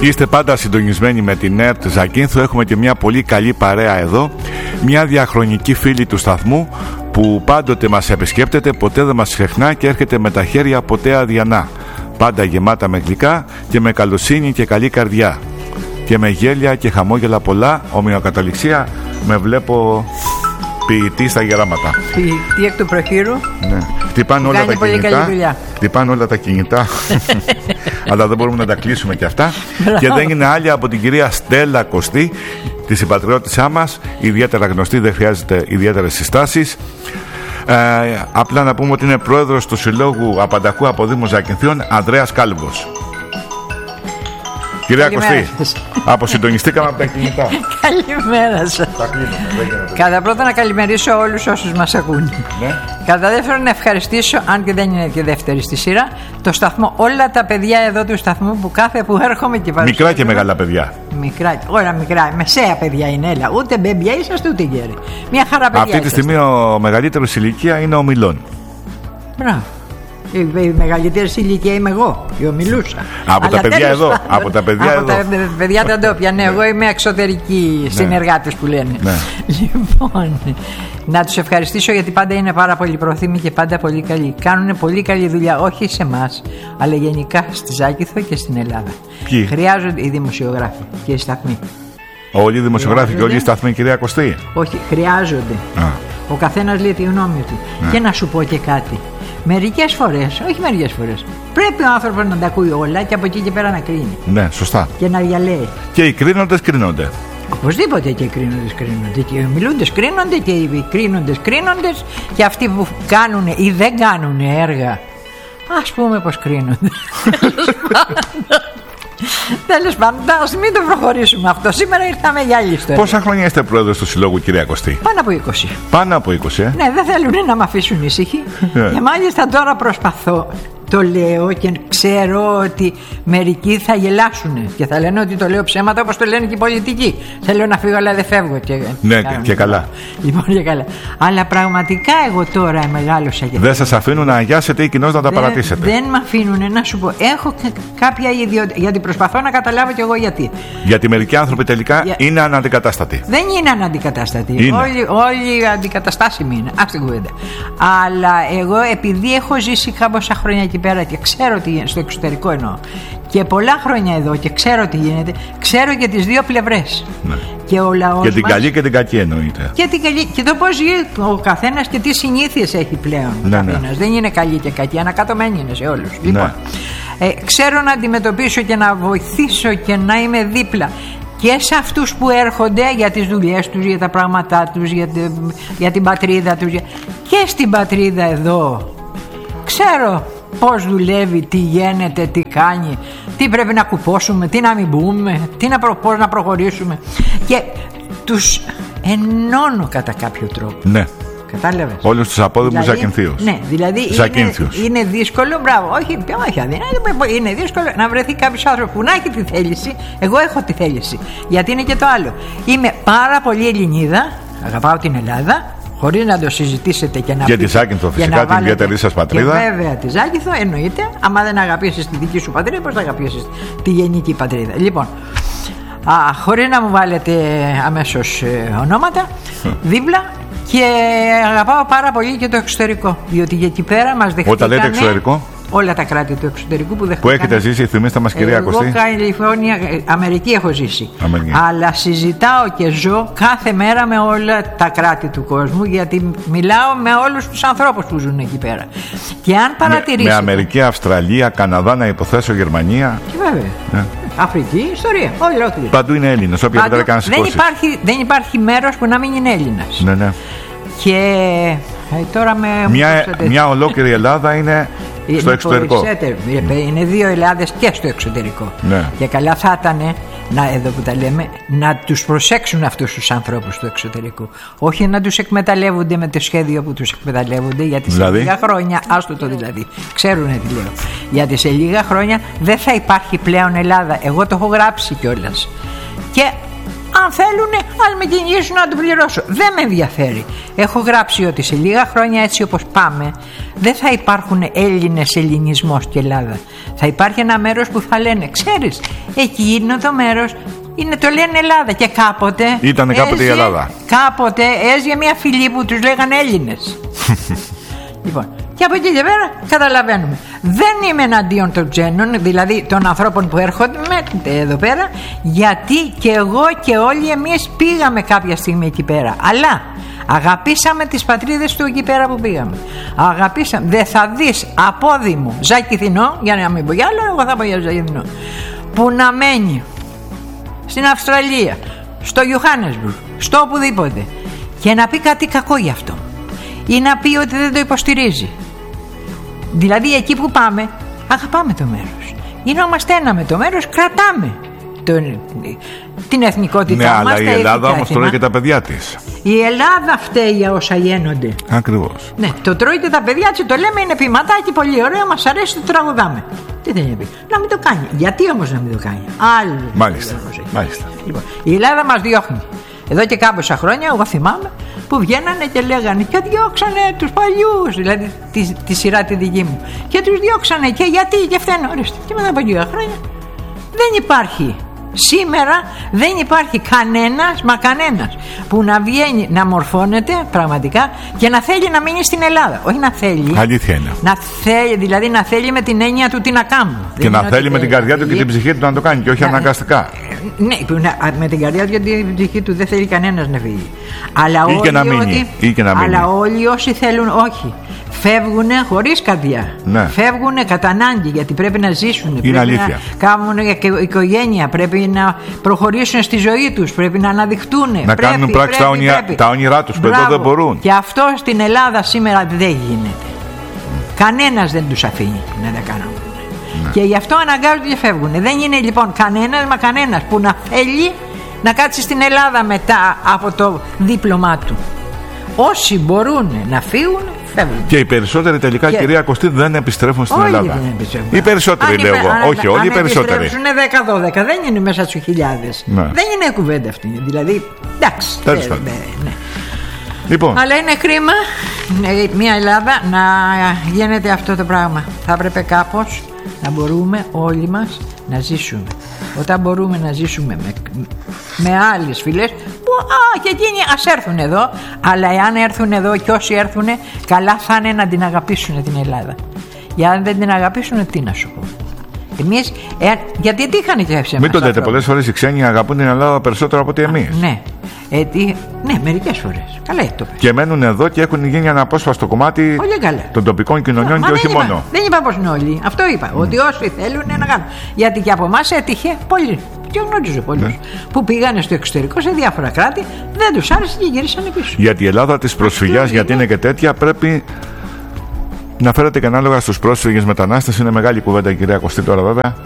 Είστε πάντα συντονισμένοι με την ΕΡΤ Ζακίνθου. Έχουμε και μια πολύ καλή παρέα εδώ. Μια διαχρονική φίλη του σταθμού που πάντοτε μας επισκέπτεται, ποτέ δεν μας ξεχνά και έρχεται με τα χέρια ποτέ αδιανά. Πάντα γεμάτα με γλυκά και με καλοσύνη και καλή καρδιά. Και με γέλια και χαμόγελα πολλά. Ομοιοκαταληξία, με βλέπω ποιητή στα γεράματα. Ποιητή εκ του προχείρου. Ναι. Χτυπάνε όλα τα κινητά. Χτυπάνε όλα τα κινητά. Αλλά δεν μπορούμε να τα κλείσουμε κι αυτά. Και δεν είναι άλλη από την κυρία Στέλλα Κωστή, τη συμπατριώτησά μας, ιδιαίτερα γνωστή, δεν χρειάζεται ιδιαίτερες συστάσεις. Απλά να πούμε ότι είναι πρόεδρος του Συλλόγου Απανταχού Αποδήμου Ζακυνθίων, Ανδρέας Κάλυβος. Κυρία Κωστή, αποσυντονιστήκαμε από τα κινητά. Καλημέρα σας. Κατά πρώτα να καλημερίσω όλους όσους μας ακούν. Ναι. Κατά δεύτερον να ευχαριστήσω, αν και δεν είναι και δεύτερη στη σειρά, το σταθμό, όλα τα παιδιά εδώ του σταθμού που κάθε που έρχομαι και παρουσιάζω. Μικρά και μεγάλα παιδιά. Μικρά, όλα μικρά, μεσαία παιδιά είναι, έλα. Ούτε μπέμπια είσαστε ούτε γέροι. Μια χαρά παιδιά. Αυτή τη στιγμή ο μεγαλύτερος ηλικία είναι ο Μιλών. Μπράβο. Η μεγαλύτερη ηλικία είμαι εγώ, η ομιλούσα. Από τα παιδιά εδώ. Από τα παιδιά τα ντόπια. Ναι, εγώ είμαι εξωτερικοί συνεργάτες που λένε. Ναι. Λοιπόν, να τους ευχαριστήσω γιατί πάντα είναι πάρα πολύ προθύμοι και πάντα πολύ καλοί. Κάνουν πολύ καλή δουλειά, όχι σε εμάς, αλλά γενικά στη Ζάκυνθο και στην Ελλάδα. Ποιοι? Χρειάζονται οι δημοσιογράφοι και οι σταθμοί. Όλοι οι δημοσιογράφοι και όλοι οι σταθμοί, κυρία Κωστή. Όχι, χρειάζονται. Ο καθένας λέει τη γνώμη του. Και να σου πω και κάτι. Μερικές φορές, όχι μερικές φορές, πρέπει ο άνθρωπος να τα ακούει όλα και από εκεί και πέρα να κρίνει. Ναι, σωστά. Και να διαλέει. Και οι κρίνοντες κρίνονται. Οπωσδήποτε και οι κρίνοντες κρίνονται. Και οι μιλούντες κρίνονται και οι κρίνοντες και αυτοί που κάνουν ή δεν κάνουν έργα, ας πούμε πως κρίνονται. Τέλος πάντων, ας μην το προχωρήσουμε αυτό. Σήμερα ήρθαμε για άλλη ιστορία. Πόσα χρόνια είστε πρόεδρος του Συλλόγου, κυρία Κωστή? Πάνω από 20. Πάνω από 20, Ναι, δεν θέλουν να με αφήσουν ήσυχη. Και μάλιστα τώρα προσπαθώ. Το λέω και ξέρω ότι μερικοί θα γελάσουν και θα λένε ότι το λέω ψέματα, όπως το λένε και οι πολιτικοί. Θέλω να φύγω, αλλά δεν φεύγω. Ναι, και καλά. Λοιπόν, και καλά. Αλλά πραγματικά εγώ τώρα μεγάλωσα. Δεν σας αφήνουν να αγιάσετε ή κοινώς να τα παρατήσετε? Δεν με αφήνουν, να σου πω. Έχω κάποια ιδιότητα. Γιατί προσπαθώ να καταλάβω κι εγώ γιατί. Γιατί μερικοί άνθρωποι τελικά είναι αναντικατάστατοι. Δεν είναι αναντικατάστατοι. Όλοι αντικαταστάσιμοι είναι. Ας την κουβέντα. Αλλά εγώ επειδή έχω ζήσει κάμποσα χρόνια εκεί πέρα και ξέρω τι γίνεται, στο εξωτερικό εννοώ, και πολλά χρόνια εδώ και ξέρω τι γίνεται, ξέρω και τις δύο πλευρές. Ναι. Και ο λαός και την καλή και την κακή εννοείται. Και την καλή και το πώς ζει ο καθένας και τι συνήθειες έχει πλέον. Ναι, καθένας. Δεν είναι καλή και κακή, ανακατωμένη είναι σε όλους. Ναι. Λοιπόν, ξέρω να αντιμετωπίσω και να βοηθήσω και να είμαι δίπλα και σε αυτούς που έρχονται για τις δουλειές τους, για τα πράγματά τους, για την πατρίδα τους, και στην πατρίδα εδώ. Ξέρω πώς δουλεύει, τι γίνεται, τι κάνει, τι πρέπει να κουπώσουμε, τι να μην μπούμε, πώς να προχωρήσουμε. Και τους ενώνω κατά κάποιο τρόπο. Ναι. Κατάλαβες? Όλους τους απόδημους Ζακυνθίους. Ναι, δηλαδή είναι δύσκολο, μπράβο, όχι αδύνατο, είναι δύσκολο να βρεθεί κάποιος άνθρωπος που να έχει τη θέληση. Εγώ έχω τη θέληση. Γιατί είναι και το άλλο. Είμαι πάρα πολύ Ελληνίδα, αγαπάω την Ελλάδα. Χωρίς να το συζητήσετε και να. Για τη Ζάκυνθο, φυσικά, την ιδιαίτερη σας πατρίδα. Και βέβαια τη Ζάκυνθο, εννοείται. Άμα δεν αγαπήσεις τη δική σου πατρίδα, πώς θα αγαπήσεις τη γενική πατρίδα? Λοιπόν, χωρίς να μου βάλετε αμέσως ονόματα δίπλα, και αγαπάω πάρα πολύ και το εξωτερικό. Διότι εκεί πέρα μας δεχτήκανε. Όταν λέτε εξωτερικό, όλα τα κράτη του εξωτερικού που που έχετε ζήσει, θυμίστε μας, κυρία Κωστή. Εγώ Καλιφόρνια, Αμερική έχω ζήσει. Αλλά συζητάω και ζω κάθε μέρα με όλα τα κράτη του κόσμου, γιατί μιλάω με όλους τους ανθρώπους που ζουν εκεί πέρα. Και αν παρατηρήσετε. Με Αμερική, Αυστραλία, Καναδά, να υποθέσω, Γερμανία. Και βέβαια. Ναι. Αφρική, ιστορία. Ολόκληρη. Παντού είναι Έλληνες. Δεν υπάρχει μέρος που να μην είναι Έλληνας. Ναι, ναι. Και τώρα μια ολόκληρη Ελλάδα είναι στο εξωτερικό. Είναι δύο Ελλάδες και στο εξωτερικό. Ναι. Και καλά θα ήταν, εδώ που τα λέμε, να τους προσέξουν αυτούς τους ανθρώπους του εξωτερικού. Όχι να τους εκμεταλλεύονται με το σχέδιο που τους εκμεταλλεύονται, γιατί σε λίγα χρόνια, άστο το δηλαδή, ξέρουν τι λέω, γιατί σε λίγα χρόνια δεν θα υπάρχει πλέον Ελλάδα. Εγώ το έχω γράψει κιόλας. Και Αν θέλουν, ας με κυνηγήσουν να το πληρώσω. Δεν με ενδιαφέρει. Έχω γράψει ότι σε λίγα χρόνια, έτσι όπως πάμε, δεν θα υπάρχουν Έλληνες, ελληνισμός και Ελλάδα. Θα υπάρχει ένα μέρος που θα λένε, ξέρεις, εκεί είναι το μέρος. Το λένε Ελλάδα και κάποτε ήταν κάποτε η Ελλάδα. Κάποτε έζησε μια φυλή που τους λέγανε Έλληνες. Λοιπόν, και από εκεί και πέρα καταλαβαίνουμε. Δεν είμαι εναντίον των ξένων, δηλαδή των ανθρώπων που έρχονται εδώ πέρα, γιατί και εγώ και όλοι εμείς πήγαμε κάποια στιγμή εκεί πέρα. Αλλά αγαπήσαμε τις πατρίδες του εκεί πέρα που πήγαμε. Αγαπήσαμε. Δεν θα δεις απόδημο Ζακηθινό, για να μην πω για άλλο, εγώ θα πω για Ζακηθινό, που να μένει στην Αυστραλία, στο Johannesburg, στο οπουδήποτε, και να πει κάτι κακό γι' αυτό ή να πει ότι δεν το υποστηρίζει. Δηλαδή εκεί που πάμε, αγαπάμε το μέρος, γινόμαστε ένα με το μέρος, κρατάμε την εθνικότητά μας. Ναι, αλλά η Ελλάδα όμως τρώει και τα παιδιά της. Η Ελλάδα φταίει για όσα γίνονται. Ακριβώς. Ναι, το τρώει τα παιδιά της, το λέμε είναι ποιηματάκι πολύ ωραίο, μας αρέσει, το τραγουδάμε. Τι θέλει να πει? Να μην το κάνει. Γιατί όμως να μην το κάνει? Άλλο. Μάλιστα. Λοιπόν, η Ελλάδα μας διώχνει. Εδώ και κάμποσα χρόνια, εγώ θυμάμαι, που βγαίνανε και λέγανε και διώξανε τους παλιούς, δηλαδή τη σειρά τη δική μου. Και τους διώξανε και γιατί και φταίνε. Ορίστε. Και μετά από 2 χρόνια δεν υπάρχει. Σήμερα δεν υπάρχει κανένας που να βγαίνει να μορφώνεται πραγματικά και να θέλει να μείνει στην Ελλάδα. Όχι να θέλει. Αλήθεια είναι. Δηλαδή να θέλει με την έννοια του τι να κάνω. Και να θέλει με την καρδιά του και την ψυχή του να το κάνει και όχι αναγκαστικά. Ναι, με την καρδιά του και την ψυχή του δεν θέλει κανένας να φύγει. Αλλά ή και να μείνει. Αλλά όλοι όσοι θέλουν, όχι. Φεύγουν χωρίς καρδιά. Ναι. Φεύγουν κατά ανάγκη, γιατί πρέπει να ζήσουν. Είναι πρέπει αλήθεια. να κάνουν οικογένεια. Πρέπει να προχωρήσουν στη ζωή τους. Πρέπει να αναδειχτούν. Να κάνουν πράξη τα όνειρά τους που εδώ δεν μπορούν. Και αυτό στην Ελλάδα σήμερα δεν γίνεται. Κανένας δεν τους αφήνει να τα κάνουν. Ναι. Και γι' αυτό αναγκάζονται και φεύγουν. Δεν είναι λοιπόν κανένας που να θέλει να κάτσει στην Ελλάδα μετά από το δίπλωμά του. Όσοι μπορούν να φύγουν, φεύγουν. Και οι περισσότεροι τελικά, κυρία Κωστή, δεν επιστρέφουν στην Ελλάδα. Δεν επιστρέφουν. Οι περισσότεροι, λέω εγώ. Όχι, όλοι οι περισσότεροι. Είναι 10-12, δεν είναι μέσα στους χιλιάδες. Ναι. Δεν είναι κουβέντα αυτή. Δηλαδή, εντάξει. Ναι. Λοιπόν. Αλλά είναι κρίμα μια Ελλάδα να γίνεται αυτό το πράγμα. Θα έπρεπε κάπως να μπορούμε όλοι μας να ζήσουμε. Όταν μπορούμε να ζήσουμε με άλλες φυλές που και εκείνοι ας έρθουν εδώ, αλλά εάν έρθουν εδώ και όσοι έρθουν, καλά θα είναι να την αγαπήσουν την Ελλάδα. Για αν δεν την αγαπήσουν, τι να σου πω. Εμείς, γιατί τι είχαν και εμάς. Μην το λέτε, πολλές φορές οι ξένοι αγαπούν την Ελλάδα περισσότερο από ότι εμείς. Ναι. Ναι, μερικές φορές. Καλά έχει το πει. Και μένουν εδώ και έχουν γίνει ένα απόσπαστο κομμάτι των τοπικών κοινωνιών και όχι μόνο. Δεν είπα πως είναι όλοι. Αυτό είπα. Ότι όσοι θέλουν να κάνουν. Γιατί και από εμάς έτυχε πολλοί. Και γνωρίζω πολλούς που πήγανε στο εξωτερικό σε διάφορα κράτη, δεν τους άρεσε και γύρισαν πίσω. Γιατί η Ελλάδα της προσφυγιάς, γιατί είναι και τέτοια, πρέπει να φέρετε και ανάλογα στους πρόσφυγες μετανάστες. Είναι μεγάλη κουβέντα, κυρία Κωστή, τώρα βέβαια.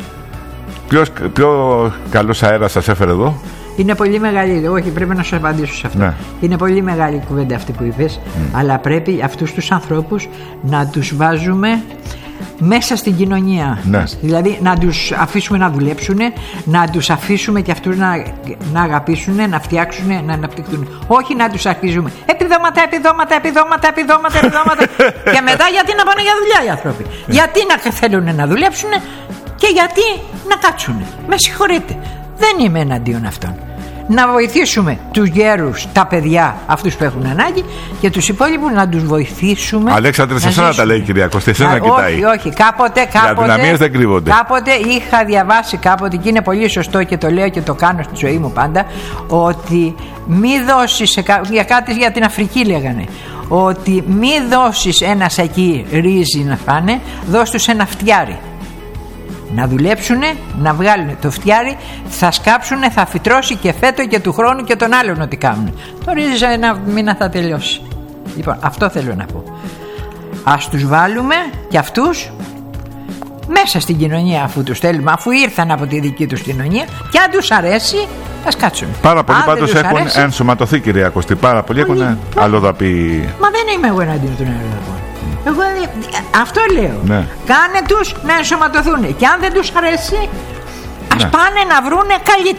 Ποιο καλός αέρας σας έφερε εδώ? Είναι πολύ μεγάλη, όχι, πρέπει να σου απαντήσω σε αυτό. Ναι. Είναι πολύ μεγάλη κουβέντα αυτή που είπες, αλλά πρέπει αυτούς τους ανθρώπους να τους βάζουμε μέσα στην κοινωνία. Ναι. Δηλαδή να τους αφήσουμε να δουλέψουν, να τους αφήσουμε και αυτούς να αγαπήσουν, να φτιάξουν, να αναπτυχθούν. Όχι να τους αρχίζουμε επιδόματα και μετά γιατί να πάνε για δουλειά οι άνθρωποι. Ναι. Γιατί να θέλουν να δουλέψουν και γιατί να κάτσουν. Με συγχωρείτε. Δεν είμαι εναντίον αυτών. Να βοηθήσουμε τους γέρους, τα παιδιά, αυτούς που έχουν ανάγκη, και τους υπόλοιπους να τους βοηθήσουμε. Αλέξανδρε, σε εσένα τα λέει, κυρία Κωστή, εσένα κοιτάει. Όχι, κάποτε. Οι αδυναμίες δεν κρύβονται. Κάποτε είχα διαβάσει κάποτε, και είναι πολύ σωστό και το λέω και το κάνω στη ζωή μου πάντα, ότι μη δώσεις για την Αφρική λέγανε. Ότι μη δώσεις ένα σακί ρύζι να φάνε, δώσ' τους ένα φτιάρι. Να δουλέψουνε, να βγάλουν το φτιάρι, θα σκάψουνε, θα φυτρώσει και φέτο και του χρόνου και τον άλλον ό,τι κάνουν. Το ρύζι ένα μήνα θα τελειώσει. Λοιπόν, αυτό θέλω να πω. Ας τους βάλουμε και αυτούς μέσα στην κοινωνία, αφού τους θέλουμε, αφού ήρθαν από τη δική τους κοινωνία, και αν τους αρέσει, ας κάτσουν. Πάρα πολλοί πάντως έχουν ενσωματωθεί, κυρία Κωστή. Πάρα πολλοί έχουν αλλοδαπή. Μα δεν είμαι εγώ εναντίον των αλλοδαπών. Εγώ αυτό λέω. Ναι. Κάνε τους να ενσωματωθούν. Και αν δεν τους αρέσει, ας πάνε να βρούνε καλύτερα.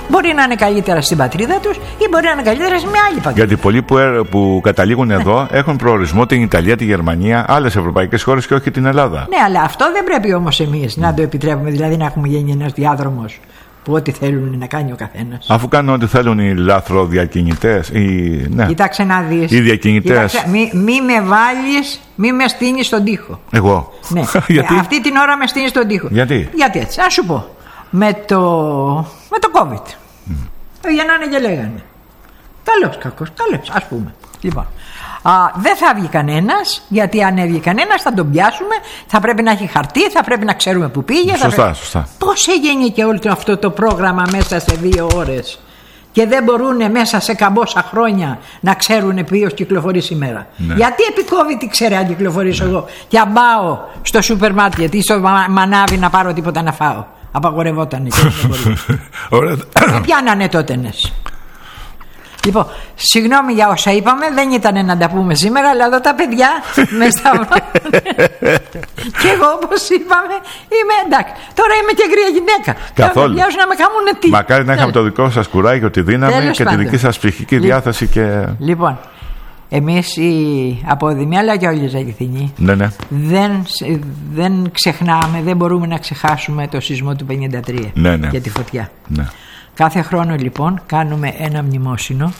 Μπορεί να είναι καλύτερα στην πατρίδα τους ή μπορεί να είναι καλύτερα σε μια άλλη πατρίδα. Γιατί πολλοί που καταλήγουν εδώ έχουν προορισμό την Ιταλία, τη Γερμανία, άλλες ευρωπαϊκές χώρες και όχι την Ελλάδα. Ναι, αλλά αυτό δεν πρέπει όμως εμείς να το επιτρέπουμε. Δηλαδή να έχουμε γίνει ένας διάδρομος που ό,τι θέλουν να κάνει ο καθένας. Αφού κάνουν ό,τι θέλουν οι λαθροδιακινητές. Ναι. Κοίταξε να δεις. Οι διακινητές. Μη με βάλεις, μη με στείνεις στον τοίχο. Εγώ. Ναι. Γιατί? Αυτή την ώρα με στείνεις στον τοίχο. Γιατί? Γιατί έτσι. Ας σου πω. Με το COVID. Για να είναι και λέγανε. Καλός, κακός, καλός, ας πούμε. Λοιπόν. Δεν θα βγει κανένας, γιατί αν έβγει κανένας θα τον πιάσουμε, θα πρέπει να έχει χαρτί, θα πρέπει να ξέρουμε που πήγε. Σωστά. Πώς έγινε και όλο αυτό το πρόγραμμα μέσα σε 2 ώρες και δεν μπορούν μέσα σε καμπόσα χρόνια να ξέρουν ποιος κυκλοφορεί σήμερα. Ναι. Γιατί επί COVID ξέρει αν κυκλοφορήσω εγώ και αν πάω στο σούπερ μάρκετ ή στο μανάβι να πάρω τίποτα να φάω? Απαγορευότανε και δεν πιάνανε τότενες. Λοιπόν, συγγνώμη για όσα είπαμε, δεν ήταν να τα πούμε σήμερα, αλλά εδώ τα παιδιά με σταυρώνουν. Και εγώ, όπως είπαμε, είμαι εντάξει. Τώρα είμαι και γρία γυναίκα. Καθόλου. Τώρα να με κάνουν τι. Μακάρι να είχαμε το δικό σας κουράγιο, τη δύναμη και τη δική σας ψυχική διάθεση. Και... Λοιπόν, εμείς οι απόδημοι, αλλά και όλοι οι Ζακηθινοί, δεν ξεχνάμε, δεν μπορούμε να ξεχάσουμε το σεισμό του 1953 και τη φωτιά. Ναι. Κάθε χρόνο λοιπόν κάνουμε ένα μνημόσυνο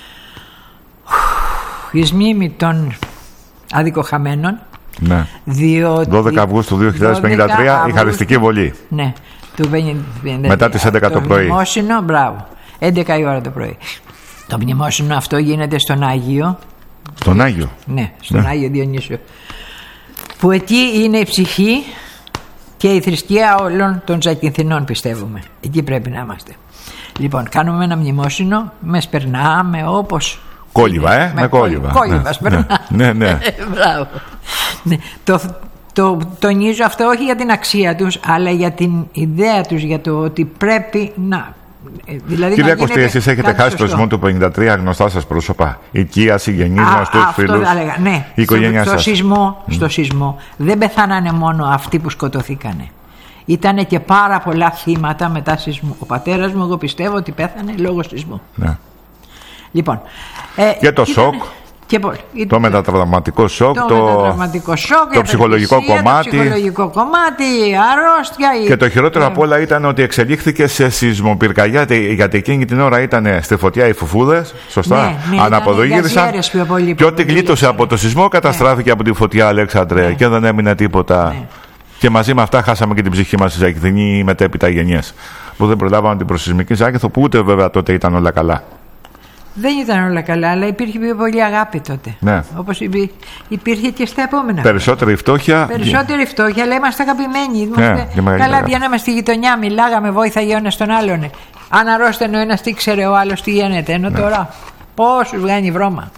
εις μνήμη των αδικοχαμένων. Ναι. 12 Αυγούστου 2053 η χαριστική βολή. Ναι. Μετά τις 11 το πρωί. Το μνημόσυνο, μπράβο. 11 η ώρα το πρωί. Το μνημόσυνο αυτό γίνεται στον Άγιο. Στον Άγιο? Ναι, στον Άγιο Διονύσιο. Που εκεί είναι η ψυχή και η θρησκεία όλων των Ζακυνθινών, πιστεύουμε. Εκεί πρέπει να είμαστε. Λοιπόν, κάνουμε ένα μνημόσυνο με σπερνά, με όπως... Κόλληβα, με κόλληβα. Κόλληβα, σπερνά. Ναι. Μπράβο. Ναι. Το τονίζω αυτό όχι για την αξία τους, αλλά για την ιδέα τους, για το ότι πρέπει να... Δηλαδή, κυρία Κωστή, εσείς έχετε χάσει το σεισμό του 53 γνωστά σας πρόσωπα, οικία, συγγενείς, γνωστούς, φίλους, ναι. Η οικογένειά σας. Στο σεισμό δεν πεθάνανε μόνο αυτοί που σκοτωθήκανε. Ήτανε και πάρα πολλά θύματα μετά σεισμού. Ο πατέρας μου, εγώ πιστεύω ότι πέθανε λόγω σεισμού. Ναι. Λοιπόν, και το σοκ. Το μετατραυματικό σοκ, το ψυχολογικό κομμάτι. Το ψυχολογικό κομμάτι, η αρρώστια. Και το χειρότερο απ' όλα ήταν ότι εξελίχθηκε σε σεισμοπυρκαγιά, γιατί εκείνη την ώρα ήταν στη φωτιά οι φουφούδες. Σωστά. Ναι, αναποδογύρισαν. Και ό,τι γλίτωσε από το σεισμό καταστράφηκε από τη φωτιά, Αλέξανδρε. Και δεν έμεινε τίποτα. Ναι. Και μαζί με αυτά χάσαμε και την ψυχή μας στις Ζακηθινοί μετέπειτα γενιές. Που δεν προλάβαμε την προσεισμική Ζάκηθο, που ούτε βέβαια τότε ήταν όλα καλά. Δεν ήταν όλα καλά, αλλά υπήρχε πιο πολύ αγάπη τότε. Ναι. Όπως υπήρχε και στα επόμενα. Περισσότερη φτώχεια. Περισσότερη φτώχεια, αλλά είμαστε αγαπημένοι. Καλά, βγαίναμε στη γειτονιά, μιλάγαμε, βόηθαγε ο ένας τον άλλον. Αν αρρώστανε ο ένας, τι ξέρε ο άλλος τι γίνεται. Ενώ τώρα πόσους βγαίνει βρώμα.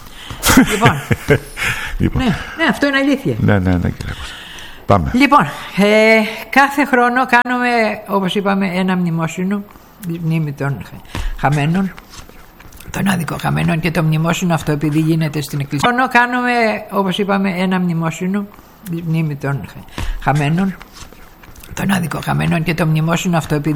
Λοιπόν. Ναι, αυτό είναι αλήθεια. Ναι, κύριε. Πάμε. Λοιπόν, κάθε χρόνο κάνουμε, όπως είπαμε, ένα μνημόσυνο, μνήμη των χαμένων, των αδικοχαμένων, και το μνημόσυνο αυτό, επειδή γίνεται στην εκκλησία, κάνουμε, όπως είπαμε, ένα μνημόσυνο, μνήμη των χαμένων, των αδικοχαμένων, και το μνημόσυνο αυτό, επειδή